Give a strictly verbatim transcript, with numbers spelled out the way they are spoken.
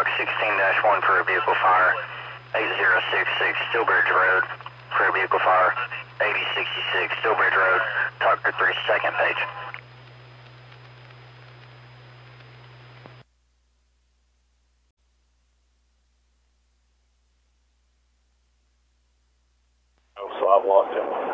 sixteen dash one for a vehicle fire. eight zero six six Stillbridge Road for a vehicle fire. eighty sixty-six Stillbridge Road, Tucker three, second page. Oh, so I've lost him.